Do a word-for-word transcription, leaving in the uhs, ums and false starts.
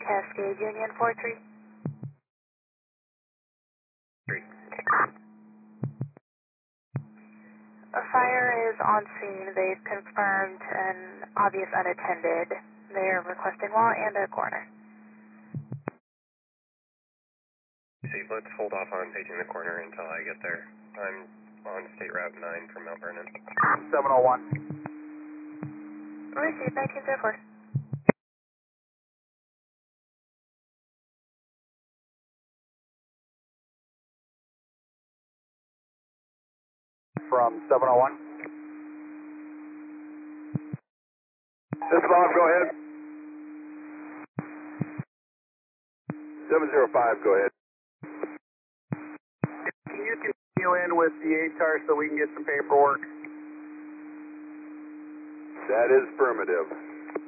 Cascade Union four three. Three. A fire is on scene. They've confirmed an obvious unattended. They are requesting wall and a corner. See, let's hold off on paging the corner until I get there. I'm on State Route nine from Mount Vernon. seven oh one. Receive nineteen oh four. From seven oh one. This is Bob, go ahead. seven zero five, go ahead. Can you continue in with the H R so we can get some paperwork? That is affirmative.